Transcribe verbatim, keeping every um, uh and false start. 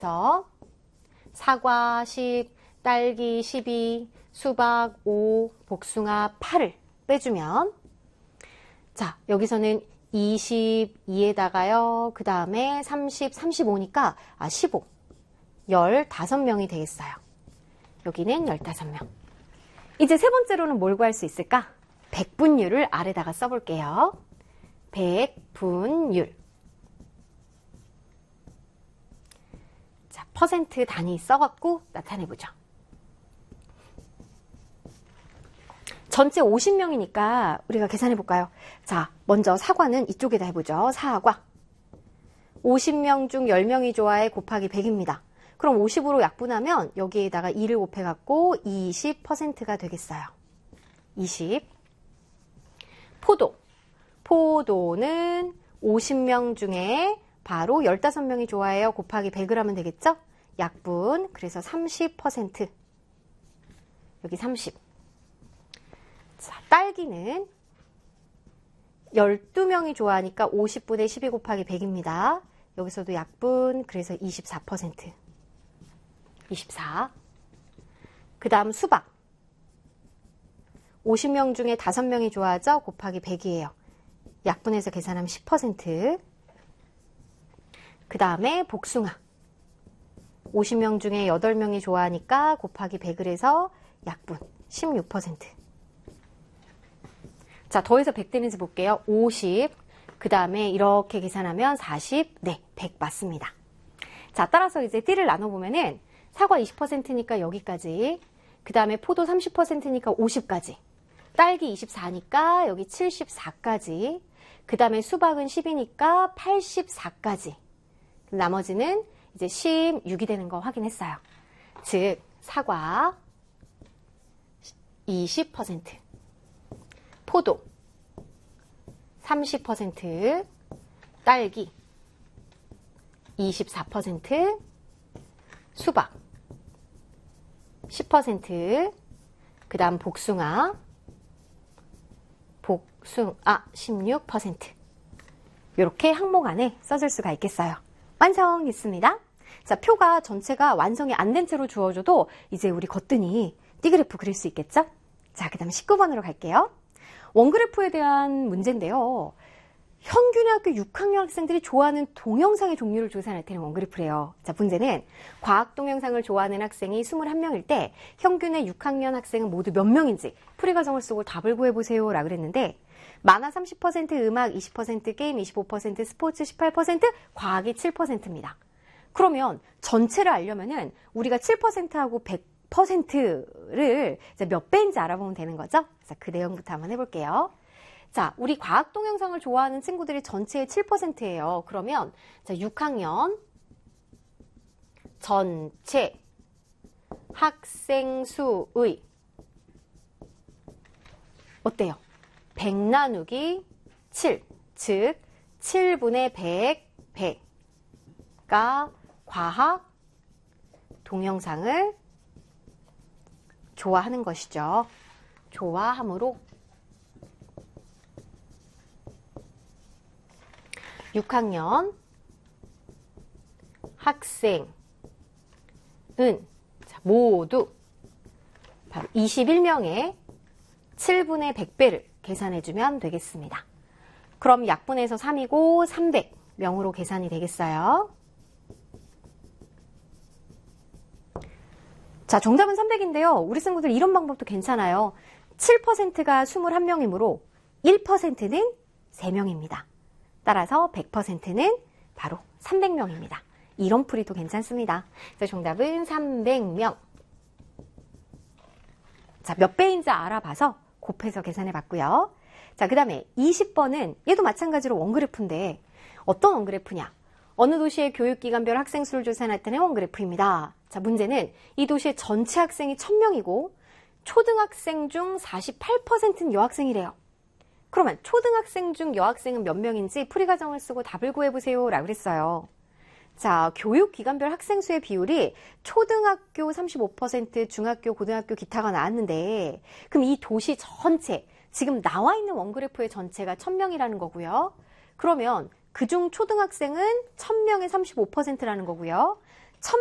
사과 십, 딸기 십이, 수박 오, 복숭아 팔을 빼주면 자 여기서는 이십이에다가요 그 다음에 삼십, 삼십오니까 아 십오, 십오 명이 되겠어요. 여기는 십오 명. 이제 세 번째로는 뭘 구할 수 있을까? 백분율을 아래다가 써볼게요. 백분율. 자, 퍼센트 단위 써갖고 나타내보죠. 전체 오십 명이니까 우리가 계산해볼까요? 자, 먼저 사과는 이쪽에다 해보죠. 사과. 오십 명 중 십 명이 좋아해 곱하기 백입니다. 그럼 오십으로 약분하면 여기에다가 이를 곱해갖고 이십 퍼센트가 되겠어요. 이십. 포도. 포도는 오십 명 중에 바로 십오 명이 좋아해요. 곱하기 백을 하면 되겠죠? 약분. 그래서 삼십 퍼센트. 여기 삼십. 자, 딸기는 십이 명이 좋아하니까 오십분의 십이 곱하기 백입니다. 여기서도 약분. 그래서 이십사 퍼센트. 이십사. 그 다음 수박. 오십 명 중에 다섯 명이 좋아하죠? 곱하기 백이에요. 약분해서 계산하면 십 퍼센트. 그 다음에 복숭아. 오십 명 중에 여덟 명이 좋아하니까 곱하기 백을 해서 약분 십육 퍼센트. 자, 더해서 백 되는지 볼게요. 오십. 그 다음에 이렇게 계산하면 사십. 네, 백 맞습니다. 자, 따라서 이제 띠를 나눠보면은 사과 이십 퍼센트니까 여기까지. 그 다음에 포도 삼십 퍼센트니까 오십까지. 딸기 이십사니까 여기 칠십사까지. 그 다음에 수박은 십이니까 팔십사까지. 나머지는 이제 십육이 되는 거 확인했어요. 즉, 사과 이십 퍼센트, 포도 삼십 퍼센트, 딸기 이십사 퍼센트, 수박 십 퍼센트, 그 다음 복숭아, 복숭아 십육 퍼센트. 이렇게 항목 안에 써줄 수가 있겠어요. 완성했습니다. 자, 표가 전체가 완성이 안 된 채로 주어져도 이제 우리 거뜬히 띠그래프 그릴 수 있겠죠? 자, 그 다음 십구 번으로 갈게요. 원그래프에 대한 문제인데요. 현균의 육 학년 학생들이 좋아하는 동영상의 종류를 조사해 나타낸 원그래프래요. 자, 문제는 과학 동영상을 좋아하는 학생이 이십일 명일 때 현균의 육 학년 학생은 모두 몇 명인지 풀이 과정을 쓰고 답을 구해보세요 라고 그랬는데 만화 삼십 퍼센트, 음악 이십 퍼센트, 게임 이십오 퍼센트, 스포츠 십팔 퍼센트, 과학이 칠 퍼센트입니다. 그러면 전체를 알려면은 우리가 칠 퍼센트하고 백 퍼센트를 이제 몇 배인지 알아보면 되는 거죠? 자, 그 내용부터 한번 해볼게요. 자, 우리 과학 동영상을 좋아하는 친구들이 전체의 칠 퍼센트예요. 그러면 자, 육 학년 전체 학생 수의 어때요? 백 나누기 칠, 즉 칠분의 백, 백가 과학 동영상을 좋아하는 것이죠. 좋아함으로 육 학년 학생은 모두 바로 이십일 명의 칠분의 백 배를 계산해주면 되겠습니다. 그럼 약분해서 삼이고 삼백 명으로 계산이 되겠어요. 자, 정답은 삼백인데요. 우리 친구들 이런 방법도 괜찮아요. 칠 퍼센트가 이십일 명이므로 일 퍼센트는 세 명입니다. 따라서 백 퍼센트는 바로 삼백 명입니다. 이런 풀이도 괜찮습니다. 그래서 정답은 삼백 명. 자, 몇 배인지 알아봐서 곱해서 계산해 봤고요. 자, 그 다음에 이십 번은 얘도 마찬가지로 원그래프인데 어떤 원그래프냐? 어느 도시의 교육기관별 학생 수를 조사해 나타낸 원그래프입니다. 자, 문제는 이 도시의 전체 학생이 천 명이고 초등학생 중 사십팔 퍼센트는 여학생이래요. 그러면 초등학생 중 여학생은 몇 명인지 풀이 과정을 쓰고 답을 구해보세요 라고 그랬어요. 자, 교육기관별 학생 수의 비율이 초등학교 삼십오 퍼센트, 중학교, 고등학교, 기타가 나왔는데 그럼 이 도시 전체, 지금 나와 있는 원그래프의 전체가 천 명이라는 거고요. 그러면 그중 초등학생은 천 명의 삼십오 퍼센트라는 거고요.